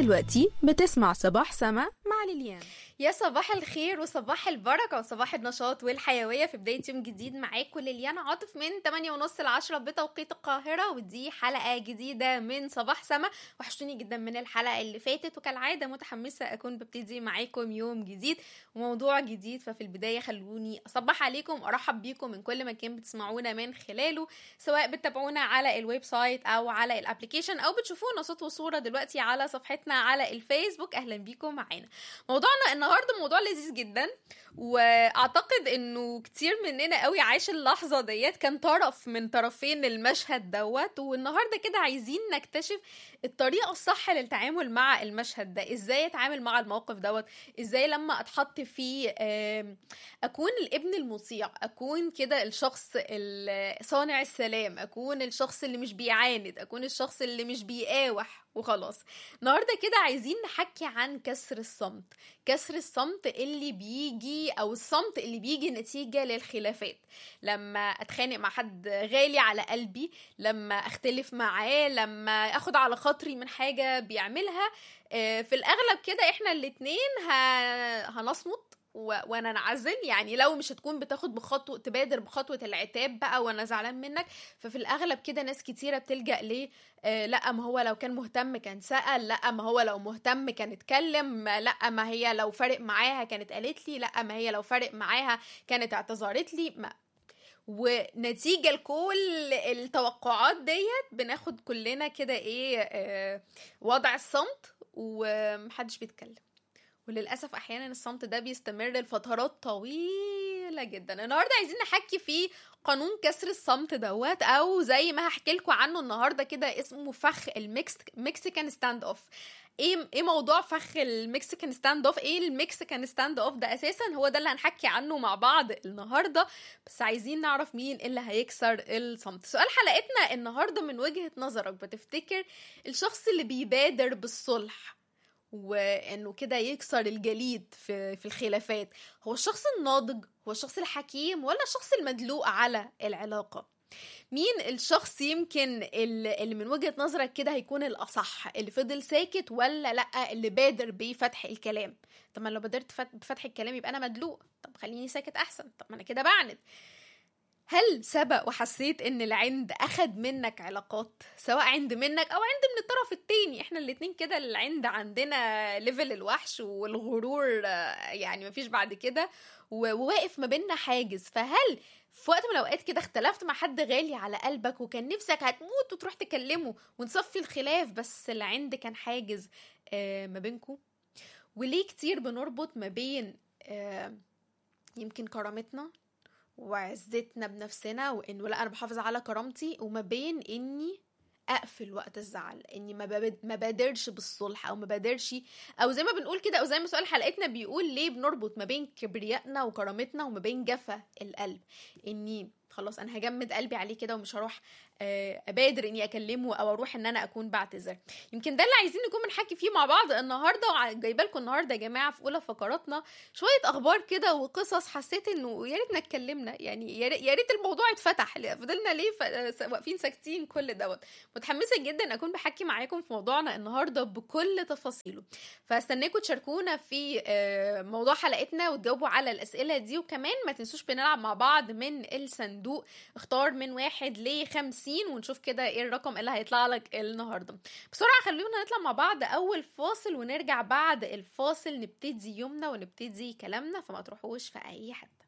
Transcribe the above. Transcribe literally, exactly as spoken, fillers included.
دلوقتي بتسمع صباح سما مع ليليان. يا صباح الخير وصباح البركة وصباح النشاط والحيوية في بداية يوم جديد معاكم ليليان عاطف من تمانية ونص لعشرة بتوقيت القاهرة، ودي حلقة جديدة من صباح سما. وحشتوني جدا من الحلقة اللي فاتت، وكالعادة متحمسة أكون ببتدي معاكم يوم جديد وموضوع جديد. ففي البداية خلوني أصبح عليكم وأرحب بيكم من كل مكان بتسمعونا من خلاله، سواء بتتابعونا على الويب سايت أو على الابليكيشن أو بتشوفونا صوت وصورة دلوقتي على صفحتنا على الفيسبوك. أهلا بيكم معانا. موضوعنا النهارده موضوع لذيذ جدا، واعتقد انه كتير مننا قوي عايش اللحظه ديت، كان طرف من طرفين المشهد دوت. والنهارده كده عايزين نكتشف الطريقه الصح للتعامل مع المشهد ده، ازاي اتعامل مع الموقف دوت، ازاي لما اتحط فيه اكون الابن المطيع، اكون كده الشخص صانع السلام، اكون الشخص اللي مش بيعاند، اكون الشخص اللي مش بيقاوح وخلاص. النهارده كده عايزين نحكي عن كسر الصمت. كسر الصمت اللي بيجي او الصمت اللي بيجي نتيجة للخلافات، لما اتخانق مع حد غالي على قلبي، لما اختلف معاه، لما اخد على خاطري من حاجة بيعملها. في الاغلب كده احنا الاتنين هنصمت وانا نعزل، يعني لو مش هتكون بتاخد بخطوة تبادر بخطوة العتاب بقى وانا زعلان منك. ففي الاغلب كده ناس كتيرة بتلجأ ليه آه لا ما هو لو كان مهتم كان سأل، لا ما هو لو مهتم كان اتكلم، لا ما هي لو فارق معاها كانت قالت لي، لا ما هي لو فارق معاها كانت اعتذرت لي. ما ونتيجة لكل التوقعات ديت بناخد كلنا كده ايه آه وضع الصمت ومحدش بيتكلم. وللأسف أحيانا الصمت ده بيستمر لفترات طويلة جدا. النهاردة عايزين نحكي في قانون كسر الصمت دوت، أو زي ما هحكي لكم عنه النهاردة كده اسمه فخ المكسيكان ستاند اوف. ايه ايه موضوع فخ المكسيكان ستاند اوف؟ ايه المكسيكان ستاند اوف ده اساسا؟ هو ده اللي هنحكي عنه مع بعض النهارده. بس عايزين نعرف مين اللي هيكسر الصمت. سؤال حلقتنا النهارده، من وجهة نظرك بتفتكر الشخص اللي بيبادر بالصلح وانه كده يكسر الجليد في في الخلافات هو الشخص الناضج، هو الشخص الحكيم، ولا الشخص المدلوق على العلاقة؟ مين الشخص يمكن اللي من وجهة نظرك كده هيكون الأصح، اللي فضل ساكت ولا لأ اللي بادر بفتح الكلام؟ طب ما لو بادرت بفتح الكلام يبقى أنا مدلوق، طب خليني ساكت أحسن، طب ما أنا كده بعند. هل سبق وحسيت ان العند اخد منك علاقات، سواء عند منك او عند من الطرف التاني؟ احنا الاتنين كده العند عندنا ليفل الوحش والغرور، يعني مفيش بعد كده، وواقف ما بيننا حاجز. فهل في وقت من الاوقات كده اختلفت مع حد غالي على قلبك وكان نفسك هتموت وتروح تكلمه ونصفي الخلاف، بس العند كان حاجز آه ما بينكم؟ وليه كتير بنربط ما بين آه يمكن كرامتنا وعزتنا بنفسنا، وانه لا انا بحافظ على كرامتي، وما بين اني اقفل وقت الزعل، اني ما بادرش بالصلح او ما بادرش، او زي ما بنقول كده، او زي ما سؤال حلقتنا بيقول ليه بنربط ما بين كبريائنا وكرامتنا وما بين جفا القلب، اني خلاص انا هجمد قلبي عليه كده ومش هروح ابادر اني اكلمه او اروح ان انا اكون بعتذر. يمكن ده اللي عايزين نكون بنحكي فيه مع بعض النهارده. وجايبه لكم النهارده يا جماعه في اولى فقراتنا شويه اخبار كده وقصص حسيت انه يا ريتنا اتكلمنا، يعني يا ريت الموضوع اتفتح، فضلنا ليه واقفين ساكتين كل دوت. متحمسه جدا اكون بحكي معاكم في موضوعنا النهارده بكل تفاصيله، فاستناكم تشاركونا في موضوع حلقتنا وتجاوبوا على الاسئله دي. وكمان ما تنسوش بنلعب مع بعض من الصندوق، اختار من واحد لخمسين ونشوف كده ايه الرقم اللي هيطلع لك النهارده. بسرعه خلونا نطلع مع بعض اول فاصل، ونرجع بعد الفاصل نبتدي يومنا ونبتدي كلامنا، فما تروحوش في اي حته.